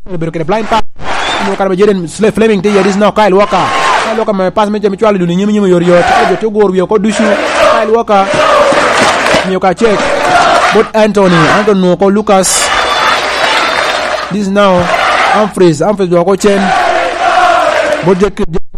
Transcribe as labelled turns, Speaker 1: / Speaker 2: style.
Speaker 1: Pero que blind pass. Mo ka ba Jaden Fleming te this now Kyle Walker. Kyle Walker me pass me jami chwala du nyim yor yo to gor wi ko dusu. Kyle Walker. Mi ka check. But Anthony no ko Lucas. This now Humphreys do ko chen. But